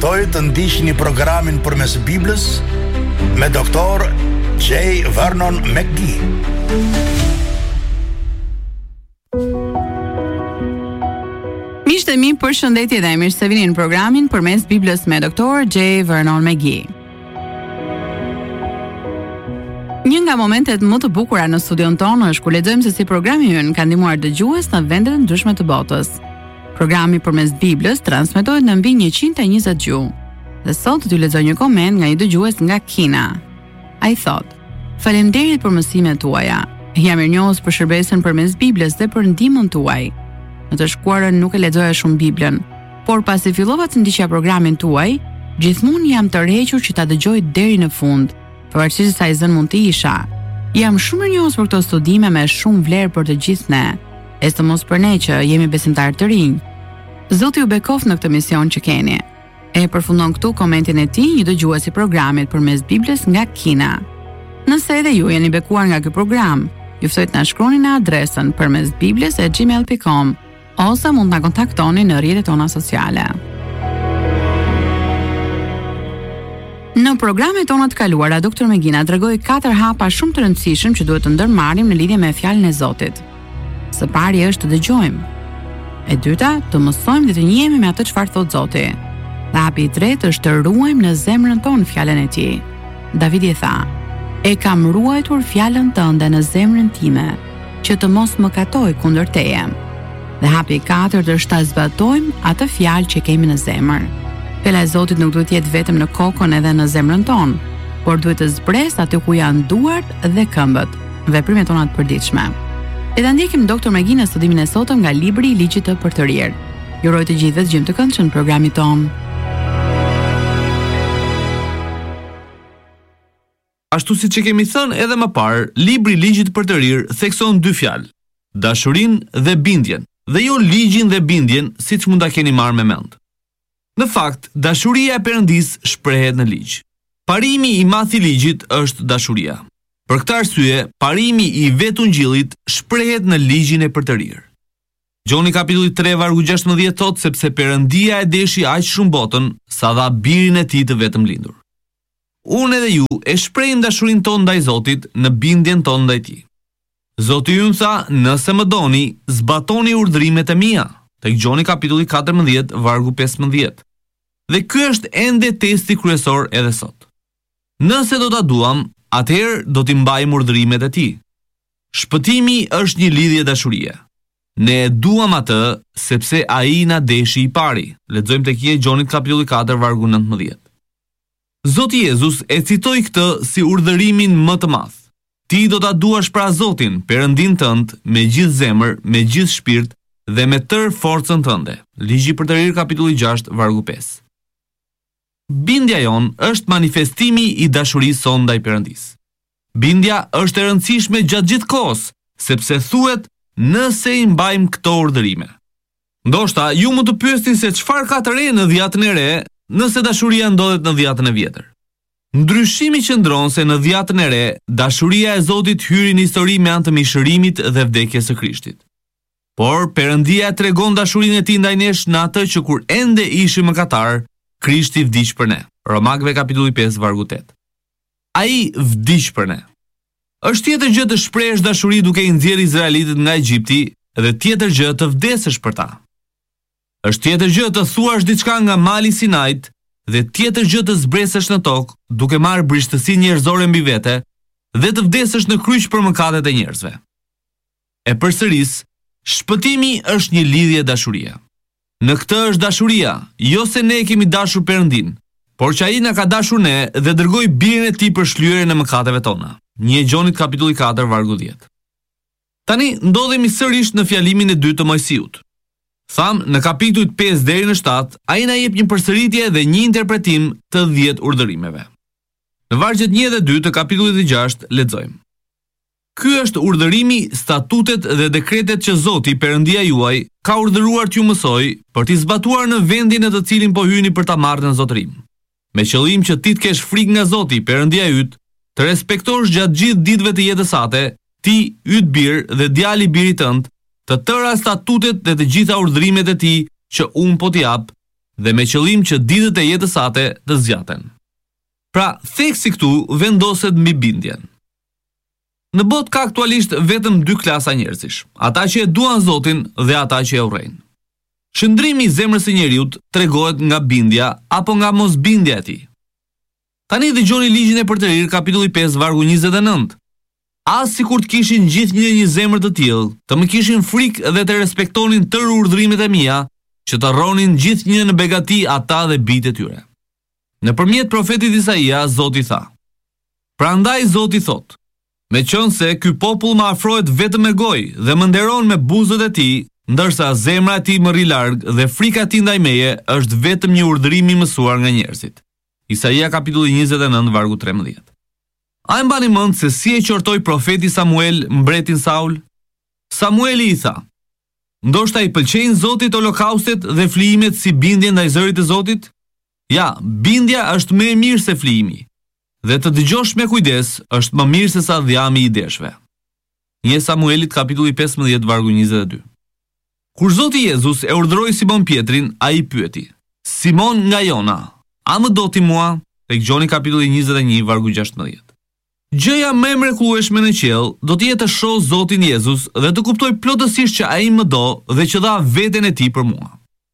juftoj të ndiqni programin Përmes Biblës me Dr. J. Vernon McGee. Miqtë e mi, përshëndetje dhe mirë se vini në programin Përmes Biblës me Dr. J. Vernon McGee. Një nga momentet më të bukura në studion tonë është kur lexojmë se si programi ynë ka ndihmuar dëgjues në vendet e ndryshme të botës. Programi Përmes Biblës transmetohet në mbi 120 gjuhë. Dhe sot t'ju lexoj një koment nga një dëgjues nga Kina. Ai thotë: "Faleminderit për mësimet tuaja. Jam mirënjohës për shërbesën Përmes Biblës dhe për ndihmën tuaj. Në të shkuarën nuk e lexoja shumë Biblën, por pasi fillova të ndiqja programin tuaj, gjithmonë jam tërhequr që ta dëgjoj deri në fund. Pavarësisht se sa i zën mund të isha. Jam shumë mirënjohës për këto studime me shumë vlerë për të gjithë ne. E së mos për ne që jemi besimtarë të rinj. Zoti ju bekoft në këtë mision që keni." E përfundon këtu komentin e tij një dëgjues i programit Përmes Biblës nga Kina. Nëse edhe ju jeni bekuar nga ky program, ju ftoj të na shkruani në adresën përmesbibles@gmail.com ose mund të na kontaktoni në rrjetet tona sociale. Në programet tona të kaluara, Dr. McGee na tregoi 4 hapa shumë të rëndësishëm që duhet të ndërmarrim në lidhje me fjalën e Zotit. Së pari është të dëgjojmë. E dyta, të mësojmë dhe të njihemi me atë çfarë thot Zoti. Dhe hapi i tretë është të ruajmë në zemrën tonë fjalën e Tij. Davidi tha: "E kam ruajtur fjalën tënde në zemrën time, që të mos më katoj kundër teje." Dhe hapi i katërt është ta zbatojmë atë fjalë që kemi në zemër. Fjala e Zotit nuk duhet të jetë vetëm në kokën edhe në zemrën tonë, por duhet të zbresë aty ku janë duart dhe këmbët, veprimet tona të përditshme. Le ta ndjekim Dr. McGee në studimin e sotëm nga libri i Ligjit të Përtërir. Ju uroj të gjithëve dëgjim të këndshëm në programin ton. Ashtu siç e kemi thënë edhe më parë, libri i Ligjit të Përtërir thekson 2 fjalë: dashurinë dhe bindjen, dhe jo ligjin dhe bindjen, siç mund ta keni marrë me mend. Në fakt, dashuria e Perëndis shprehet në ligj. Parimi i madh i ligjit është dashuria. Për këtë arsye, parimi i vetë Ungjillit shprehet në ligjin e Përtërir. Gjoni kapitulli 3 vargu 16 thotë sepse Perëndia e deshi aq shumë botën sa dha birin e tij të vetëm lindur. Unë edhe ju e shprehim dashurinë tonë ndaj Zotit në bindjen tonë ndaj Tij. Zoti ynë tha: "Nëse më doni, zbatoni urdhrimet e mia." Tek Gjoni kapitulli 14 vargu 15. Dhe ky është ende testi kryesor edhe sot. Nëse do ta duam, atëherë do t'i mbajmë urdhrimet e Tij. Shpëtimi është një lidhje dashurie. Ne e duam atë sepse ai na deshi i pari. Lexojmë tek Gjonit kapitulli 4 vargu 19. Zoti Jezus e citoi këtë si urdhërimin më të madh. Ti do ta duash pra Zotin, Perëndin tënd, me gjithë zemër, me gjithë shpirt dhe me tërë forcën tënde. Ligji i Përtërir kapitulli 6 vargu 5. Bindja jon është manifestimi i dashurisë sonë ndaj Perëndis. Bindja është e rëndësishme gjatë gjithë kohës, sepse thuhet nëse i mbajmë këto urdhërime. Ndoshta ju mund të pyesni se çfarë ka të re në dhjetën e re nëse dashuria ndodhet në dhjetën e vjetër. Ndryshimi qëndron se në dhjetën e re, dashuria e Zotit hyri në histori me anë të mishërimit dhe vdekjes së Krishtit. Por Perëndia e tregon dashurinë e Tij ndaj nesh në atë që kur ende ishim mëkatar, Krishti vdiq për ne. Romakëve kapitulli 5 vargu 8. Ai vdiq për ne. Është tjetër gjë të shprehësh dashuri duke i nxjerrë izraelitët nga Egjipti dhe tjetër gjë të vdesësh për ta. Është tjetër gjë të thuash diçka nga mali Sinait dhe tjetër gjë të zbresësh në tokë duke marrë brishtësi njerëzore mbi vete dhe të vdesësh në kryq për mëkatet e njerëzve. E përsëris, shpëtimi është një lidhje dashurie. Në këtë është dashuria, jo se ne kemi dashur Perëndin, por që ai na ka dashur ne dhe dërgoi birin e Tij për shlyerjen e mëkateve tona. 1 Gjonit kapitulli 4 vargu 10. Tani ndodhemi sërish në fjalimin e dytë të Mojsiut. Tham, në kapitujt 5 deri në 7, ai na jep një përsëritje dhe një interpretim të 10 urdhërimeve. Në vargjet 1 dhe 2 të kapitullit 6 lexojmë: Ky është urdhërimi, statutet dhe dekretet që Zoti, Perëndia juaj, ka urdhëruar t'ju mësoj për t'i zbatuar në vendin në të cilin po hyni për ta marrë në zotërim. Me qëllim që ti të kesh frikë nga Zoti, Perëndia yt, të respektosh gjatë gjithë ditëve të jetës sate, ti, yt bir dhe djali i birit tënd, të tëra statutet dhe të gjitha urdhrimet e Tij që unë po t'i jap, dhe me qëllim që ditët e jetës sate të zgjaten. Pra, theksi këtu vendoset mbi bindjen. Në botë ka aktualisht vetëm dy klasa njerëzish, ata që e duan Zotin dhe ata që e urrejnë. Shëndrimi i zemrës së njeriut tregohet nga bindja apo nga mosbindja e tij. Tani dëgjoni ligjin e përtërir, kapitulli 5, vargu 29. As sikur të kishin gjithnjë një zemër të tillë, të më kishin frikë dhe të respektonin tërë urdhrimet e mia, që të rronin gjithnjë në begati ata dhe bijtë e tyre. Nëpërmjet profetit Isaia, Zoti tha: Prandaj Zoti thot: Meqense ky popull më afrohet vetëm me gojë dhe më nderon me buzët e tij, ndërsa zemra e tij më rri larg dhe frika e tij ndaj meje është vetëm një urdhrim i mësuar nga njerëzit. Isaia kapitulli 29 vargu 13. A e mbani mend se si e qortoi profeti Samuel mbretin Saul? Samueli i tha: Ndoshta i pëlqejnë Zotit holokaustet dhe flijimet si bindje ndaj zërit të Zotit? Ja, bindja është më e mirë se flijimi, dhe të dëgjosh me kujdes është më mirë se sa dhjami i deshve. 1 Samuelit kapitulli 15 vargu 22. Kur Zoti Jezus e urdhëroi Simon Pietrin, ai pyeti: Simon nga Jona, a më do ti mua? Tek Gjoni kapitulli 21 vargu 16. Gjëja më e mrekullueshme në qiell do të jetë të shoh Zotin Jezus dhe të kuptoj plotësisht që ai më do dhe që dha veten e tij për mua.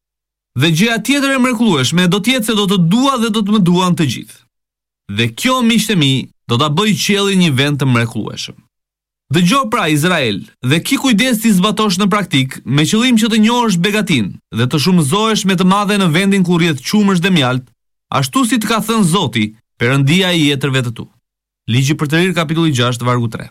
Dhe gjëja tjetër e mrekullueshme do të jetë se do të dua dhe do të më duan të gjithë. Dhe kjo, miqtë e mi, do ta bëjë qiellin një vend të mrekullueshëm. Dëgjoj pra Izrael, dhe ki kujdes ti zbatosh në praktik me qëllim që të njohësh begatin dhe të shumëzohesh me të madhe në vendin ku rrjedh qumësh dhe mjalt, ashtu si të ka thënë Zoti, Perëndia i jetërve të tu. Ligji për të rirë kapitulli 6 vargu 3.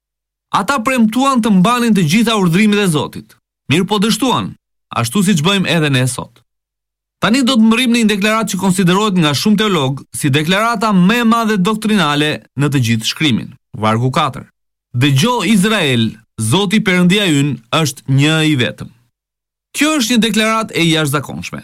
Ata premtuan të mbanin të gjitha urdhrimet e Zotit, mirë po dështuan, ashtu siç bëjmë edhe ne sot. Tani do të mbërrim në një deklaratë që konsiderohet nga shumë teologë si deklarata më e madhe doktrinale në të gjithë shkrimin. Vargu 4. Dëgjoj Izrael, Zoti Perëndia ynë është një i vetëm. Kjo është një deklaratë e jashtëzakonshme.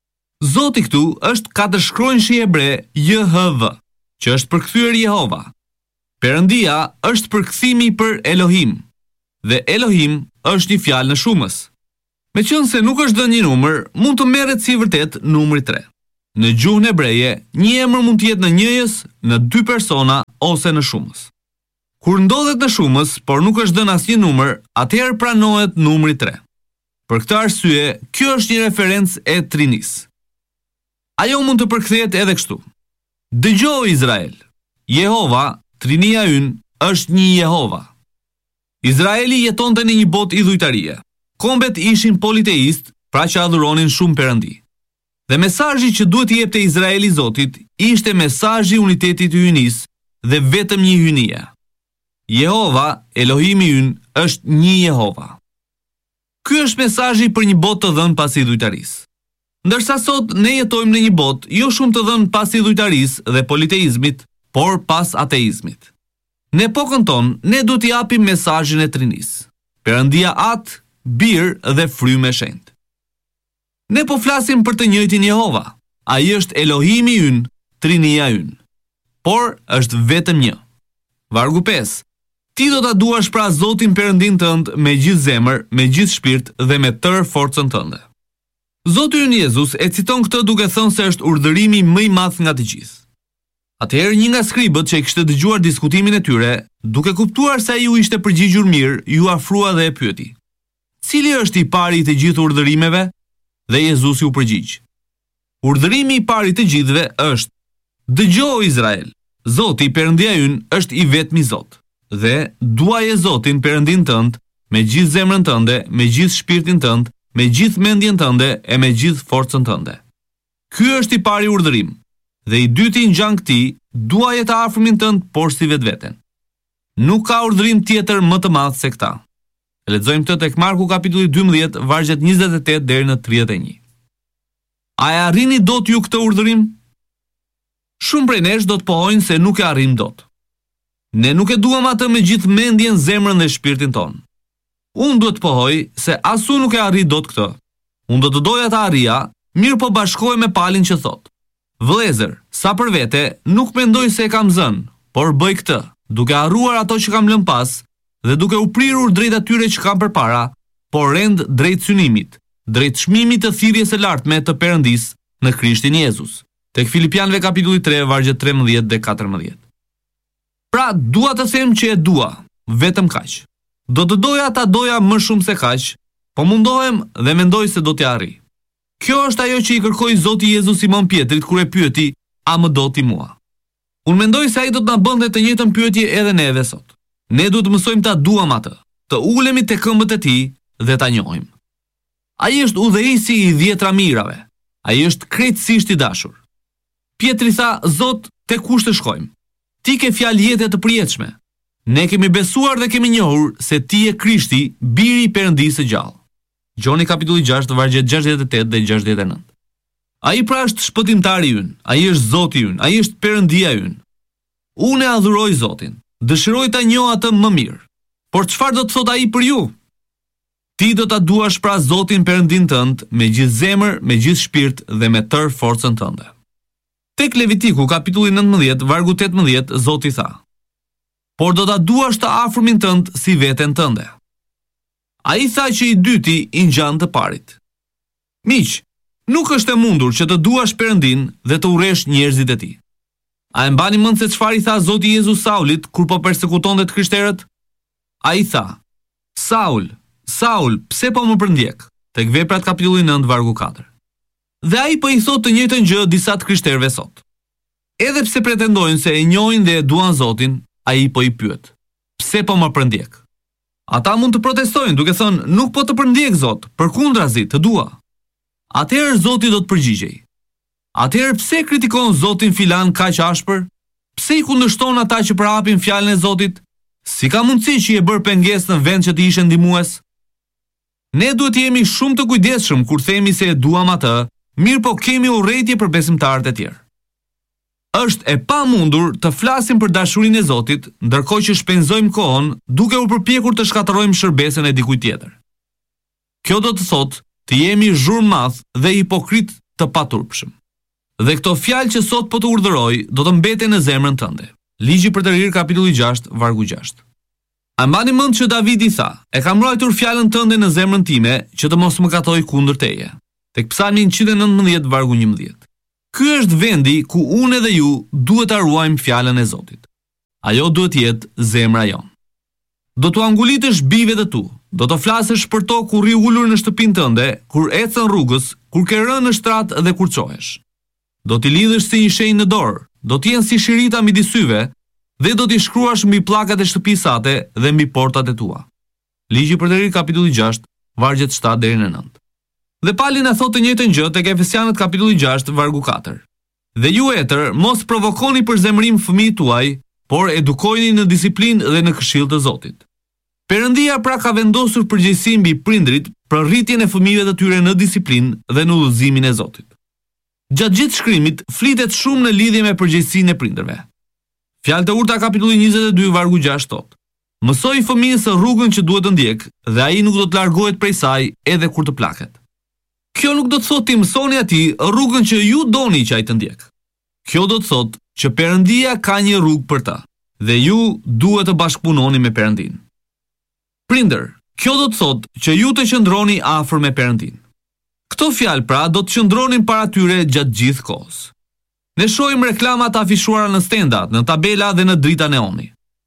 Zoti këtu është katërshkronjshi hebre JHV, që është përkthyer Jehova. Perëndia është përkthimi për Elohim, dhe Elohim është një fjalë në shumës. Meqense nuk është dhënë një numër, mund të merret si vërtet numri 3. Në gjuhën hebreje, një emër mund të jetë në njëjës, në dy persona ose në shumës. Kur ndodhet në shumës, por nuk është dhënë asnjë numër, atëherë pranohet numri 3. Për këtë arsye, kjo është një referencë e Trinisë. Ajo mund të përkthehet edhe kështu: Dëgjoj Izrael, Jehova, Trinia ynë, është një Jehova. Izraeli jetonte në një botë idhujtarie. Kombet ishin politeist, pra që adhuronin shumë perëndi. Dhe mesazhi që duhet i jepte Izraeli Zotit ishte mesazhi i unitetit të hynisë dhe vetëm një hynie. Jehova, Elohimi ynë, është një Jehova. Ky është mesazhi për një botë të dhënë pas idhujtarisë. Ndërsa sot ne jetojmë në një botë jo shumë të dhënë pas idhujtarisë dhe politeizmit, por pas ateizmit. Në epokën tonë, ne duhet t'i japim mesazhin e Trinisë. Perëndia Atë, Bir dhe Frymë e Shenjtë. Ne po flasim për të njëjtin Jehova. Ai është Elohimi ynë, Trinia ynë. Por është vetëm një. Vargu 5. Ti do ta duash pra Zotin Perëndin tënd me gjithë zemër, me gjithë shpirt dhe me tërë forcën tënde. Zoti ynë Jezus e citon këtë duke thënë se është urdhërimi më i madh nga të gjithë. Atëherë një nga skribët që e kishte dëgjuar diskutimin e tyre, duke kuptuar se ai u ishte përgjigjur mirë, ju afrua dhe e pyeti: Cili është i pari i të gjithë urdhërimeve? Dhe Jezusi u përgjigj: Urdhërimi i pari i të gjithëve është: Dëgjoj Izrael, Zoti Perëndia ynë është i vetmi Zot, dhe duaje Zotin Perëndin tënd me gjithë zemrën tënde, me gjithë shpirtin tënd, me gjithë mendjen tënde e me gjithë forcën tënde. Ky është i pari urdhërim. Dhe i dyti ngjan këtij, duaje të afërmin tënd por si vetveten. Nuk ka urdhërim tjetër më të madh se këta. Lexojmë këtë tek Marku kapitulli 12, vargjet 28 deri në 31. A e arrini dot ju këtë urdhërim? Shumë prej nesh do të pohojnë se nuk e arrim dot. Ne nuk e duam atë me gjithë mendjen, zemrën dhe shpirtin ton. Unë duhet të pohoj se as unë nuk e arri dot këtë. Unë do të doja ta arrija, mirë po bashkoj me palin që thot: Vëllezër, sa për vete, nuk mendoj se e kam zënë, por bëj këtë, duke harruar ato që kam lënë pas, dhe duke u prirur drejt atyre që kam përpara, por rend drejt synimit, drejt çmimit të thirrjes së lartme të Perëndisë në Krishtin Jezus. Tek Filipianëve kapitulli 3 vargjet 13 dhe 14. Pra, dua të them që e dua, vetëm kaq. Do të doja ta doja më shumë se kaq, po mundohem dhe mendoj se do t'ja arri. Kjo është ajo që i kërkoi Zoti Jezus Simon Pietrit kur e pyeti, a më do ti mua? Unë mendoj se ai do të na bënte të njëjtën pyetje edhe neve sot. Ne duhet të mësojmë ta duam atë, të ulemi te këmbët e tij dhe ta njohim. Ai është udhëheqësi i 10 mirave. Ai është krejtësisht i dashur. Pietri tha, Zot, te kush të shkojmë? Ti ke fjalë jete të përjetshme. Ne kemi besuar dhe kemi njohur se ti je Krishti, biri i Perëndisë së gjallë. Gjoni kapitulli 6, vargjet 68 dhe 69. Ai pra është shpëtimtari ynë, ai është Zoti ynë, ai është Perëndia ynë. Unë e adhuroj Zotin, dëshiroj ta njoh atë më mirë. Por çfarë do të thotë ai për ju? Ti do ta duash pra Zotin Perëndin tënd me gjithë zemër, me gjithë shpirt dhe me tërë forcën tënde. Tek Levitiku kapitulli 19, vargu 18, Zoti tha: Por do ta duash të afërmin tënd si veten tënde. Ai tha që i dyti i ngjan të parit. Miq, nuk është e mundur që të duash Perëndin dhe të urresh njerëzit e tij. A e mbani mend se çfarë i tha Zoti Jezus Saulit kur po përsekutonte të krishterët? Ai tha: Saul, Saul, pse po më përndjek? Tek Veprat kapitulli 9 vargu 4. Dhe ai po i thotë të njëjtën gjë disa të krishterëve sot. Edhe pse pretendojnë se e njohin dhe e duan Zotin, ai po i pyet: Pse po më përndjek? Ata mund të protestojnë duke thënë: Nuk po të përndjek Zot, përkundrazi, të dua. Atëherë Zoti do të përgjigjej: Atëherë pse kritikon Zotin filan kaq ashpër? Pse i kundërshton ata që përhapin fjalën e Zotit? Si ka mundësi që i e bërë pengesë në vend që të ishe ndihmues? Ne duhet të jemi shumë të kujdesshëm kur themi se e duam atë, mirë po kemi urrëtie për besimtarët e tjerë. Është e pamundur të flasim për dashurinë e Zotit, ndërkohë që shpenzojmë kohën duke u përpjekur të shkatërrojmë shërbesën e dikujt tjetër. Kjo do të thotë të jemi zhurmëdh dhe hipokrit të paturpshëm. Dhe këto fjalë që sot po të urdhëroj do të mbeten në zemrën tënde. Ligji për të rirë kapitulli 6, vargu 6. A mbani mend që Davidi tha: E kam ruajtur fjalën tënde në zemrën time që të mos më katoj kundër teje. Tek Psalmi 119 vargu 11. Ky është vendi ku unë dhe ju duhet ta ruajmë fjalën e Zotit. Ajo duhet të jetë zemra jon. Do t'u angulitësh bijve tu, do të flasësh për to kur rri ulur në shtëpinë tënde, kur ecën rrugës, kur ke rënë në shtrat dhe kur çohesh. Do t'i lidhësh si një shenjë në dorë, do t'jenë si shirita midis syve dhe do t'i shkruash mbi pllakat e shtëpisë sate dhe mbi portat e tua. Ligji për të rirë kapitulli 6, vargjet 7 deri në 9. Dhe Pali na thotë të njëjtën gjë tek Efesianët kapitulli 6 vargu 4. Dhe ju etër, mos provokoni për zemrim fëmijët tuaj, por edukojeni në disiplinë dhe në këshill të Zotit. Perëndia pra ka vendosur përgjegjësi mbi prindrit për rritjen e fëmijëve të tyre në disiplinë dhe në udhëzimin e Zotit. Gjatë gjithë shkrimit flitet shumë në lidhje me përgjegjësinë e prindërve. Fjalët e Urta kapitulli 22 vargu 6 thotë: Mësoj fëmijës rrugën që duhet të ndjek dhe ai nuk do të largohet prej saj edhe kur të plaket. Kjo nuk do të thotë ti mësoni atij rrugën që ju doni që ai të ndjek. Kjo do të thotë që Perëndia ka një rrugë për ta dhe ju duhet të bashkëpunoni me Perëndin. Prindër, kjo do të thotë që ju të qëndroni afër me Perëndin. Këto fjalë pra do të qëndronin para tyre gjatë gjithë kohës. Ne shohim reklama të afishuara në stendat, në tabela dhe në drita neoni.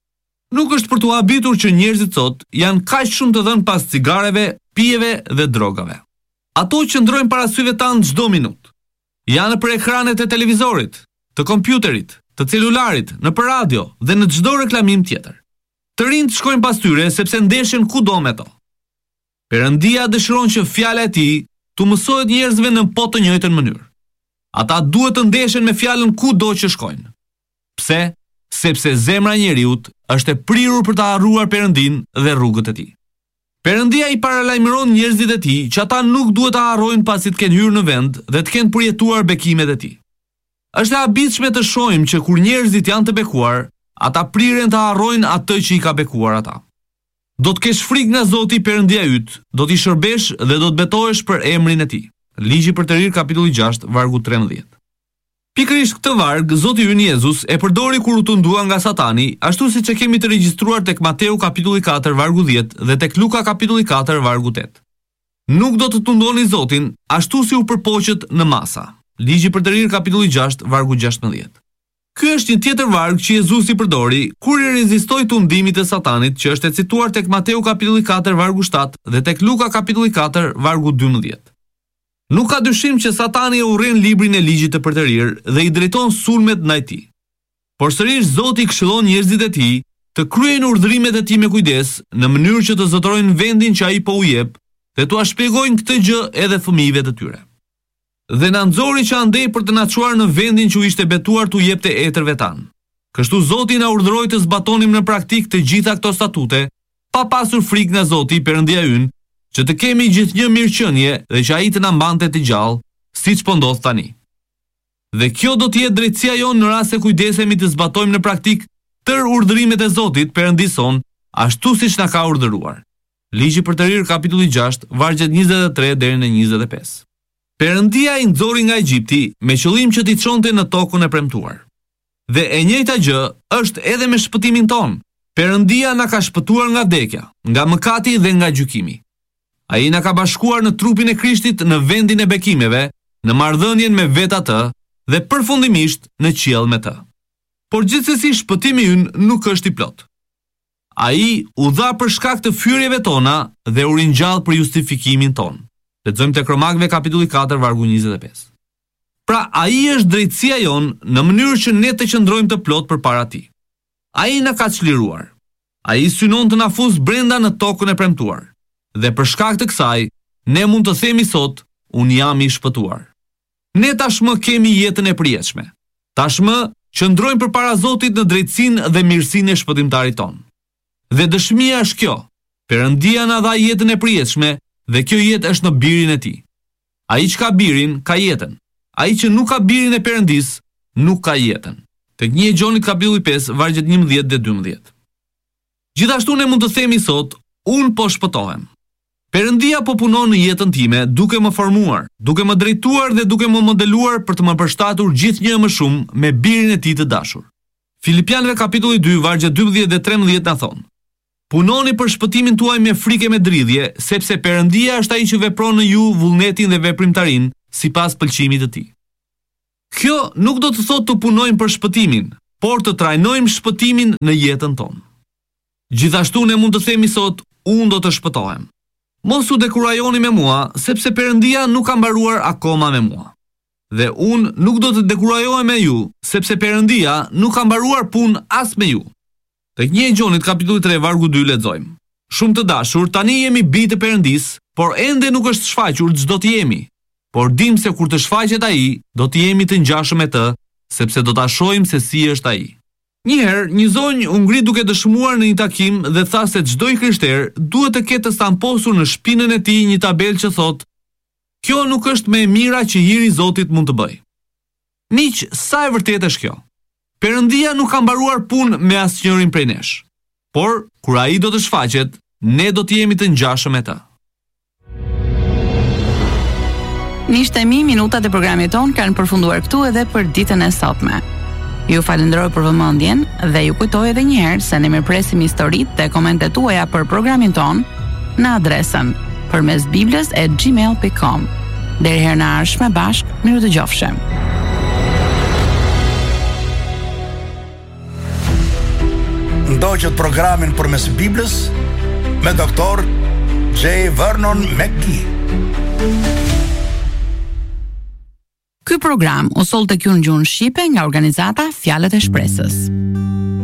Nuk është për t'u habitur që njerëzit sot janë kaq shumë të dhënë pas cigareve, pijeve dhe drogave. Ato qëndrojnë para syve tanë çdo minutë. Janë për ekranet e televizorit, të kompjuterit, të celularit, nëpër radio dhe në çdo reklamim tjetër. Të rinjt shkojnë pas tyre sepse ndeshin kudo me to. Perëndia dëshiron që fjala e tij të mësohet njerëzve në po të njëjtën mënyrë. Ata duhet të ndeshen me fjalën kudo që shkojnë. Pse? Sepse zemra e njeriut është e prirur për të harruar Perëndin dhe rrugët e tij. Perëndia i paralajmëron njerëzit e tij që ata nuk duhet ta harrojnë pasi të kenë hyrë në vend dhe të kenë përjetuar bekimet e tij. Është e habitshme të shohim që kur njerëzit janë të bekuar, ata priren të harrojnë atë që i ka bekuar ata. Do të kesh frikë nga Zoti Perëndia yt, do t'i shërbesh dhe do të betohesh për emrin e tij. Ligji për të rirë kapitulli 6 vargu 13. Pikërisht këtë varg, Zoti ynë Jezus e përdori kur u tundua nga Satani, ashtu siç e kemi të regjistruar tek Mateu kapitulli 4 vargu 10 dhe tek Luka kapitulli 4 vargu 8. Nuk do të tundoni Zotin ashtu si u përpoqët në masa. Ligji për të rirë kapitulli 6, vargu 16. Ky është një tjetër varg që Jezusi përdori kur I rezistoi tundimit të Satanit, që është e cituar tek Mateu kapitulli 4 vargu 7 dhe tek Luka kapitulli 4 vargu 12. Nuk ka dyshim që Satani e urren librin e ligjit të përtërir dhe I drejton sulmet ndaj tij. Por sërish Zoti këshillon njerëzit e tij të kryejnë urdhrimet e tij me kujdes, në mënyrë që të zotërojnë vendin që ai po u jep dhe t'ua shpjegojnë këtë gjë edhe fëmijëve të tyre. Dhe na nxori që andej për të na çuar në vendin që u ishte betuar t'u jepte etërve tan. Kështu Zoti na urdhëroi të zbatonim në praktik të gjitha këto statute, pa pasur frikë nga Zoti Perëndia ynë, që të kemi gjithnjë mirëqenie dhe që ai të na mbante të gjallë, siç po ndodh tani. Dhe kjo do të jetë drejtësia jonë në rast se kujdesemi të zbatojmë në praktik tërë urdhërimet e Zotit Perëndison, ashtu siç na ka urdhëruar. Ligji për të rirë kapitulli 6, vargjet 23 deri në 25. Perëndia I nxori nga Egjipti me qëllim që t'i çonte në tokën e premtuar. Dhe e njëjta gjë është edhe me shpëtimin ton. Perëndia na ka shpëtuar nga vdekja, nga mëkati dhe nga gjykimi. Ai na ka bashkuar në trupin e Krishtit në vendin e bekimeve, në marrëdhënien me vetë atë dhe përfundimisht në qiell me të. Por gjithsesi shpëtimi ynë nuk është I plot. Ai u dha për shkak të fyrjeve tona dhe u ringjall për justifikimin ton. Lexojmë tek Romakëve kapitulli 4 vargu 25. Pra ai është drejtësia jonë në mënyrë që ne të qëndrojmë të plot përpara tij. Ai na ka çliruar. Ai synon të na fusë brenda në tokën e premtuar. Dhe për shkak të kësaj, ne mund të themi sot, unë jam I shpëtuar. Ne tashmë kemi jetën e përjetshme. Tashmë qëndrojmë përpara Zotit në drejtësinë dhe mirësinë e shpëtimtarit ton. Dhe dëshmia është kjo: Perëndia na dha jetën e përjetshme dhe kjo jetë është në birin e tij. Ai që ka birin ka jetën. Ai që nuk ka birin e Perëndis nuk ka jetën. Tek 1 Gjonit kapitulli 5 vargjet 11 dhe 12. Gjithashtu ne mund të themi sot, unë po shpëtohem. Perëndia po punon në jetën time duke më formuar, duke më drejtuar dhe duke më modeluar për të më përshtatur gjithnjë më shumë me birin e tij të dashur. Filipianëve kapitulli 2 vargjet 12 dhe 13 na thon: Punoni për shpëtimin tuaj me frikë e me dridhje, sepse Perëndia është ai që vepron në ju vullnetin dhe veprimtarinë sipas pëlqimit të tij. Kjo nuk do të thotë të punojmë për shpëtimin, por të trajnojmë shpëtimin në jetën tonë. Gjithashtu ne mund të themi sot, unë do të shpëtohem. Mos u dekurajoni me mua, sepse Perëndia nuk ka mbaruar akoma me mua. Dhe unë nuk do të dekurajohem me ju, sepse Perëndia nuk ka mbaruar punë as me ju. Tek 1 Gjonit kapitulli 3 vargu 2 lexojmë: Shumë të dashur, tani jemi bijtë e Perëndis, por ende nuk është shfaqur ç'do të jemi. Por dim se kur të shfaqet ai, do të jemi të ngjashëm me të, sepse do ta shohim se si është ai. Njëherë, një zonjë u ngri duke dëshmuar në një takim dhe tha se çdo I krishter duhet të ketë stamposur në shpinën e tij një tabelë që thotë: Kjo nuk është më e mira që hiri I Zotit mund të bëj. Miq, sa e vërtetë është kjo? Perëndia nuk ka mbaruar punë me asnjërin prej nesh. Por kur ai do të shfaqet, ne do të jemi të ngjashëm me të. Miqtemi, minutat e programit ton kanë përfunduar këtu edhe për ditën e sotme. Ju falenderoj për vëmendjen dhe ju kujtoj edhe një herë se ne mirpresim historitë dhe komentet tuaja për programin ton në adresën përmesbibles@gmail.com. Deri herë në ardhshme bashk, miru dëgjofshim. Ndoqët programin përmes Biblës me Dr. J. Vernon McGee. Ky program u soll tek ju në gjuhën shqipe nga organizata Fjalët e Shpresës.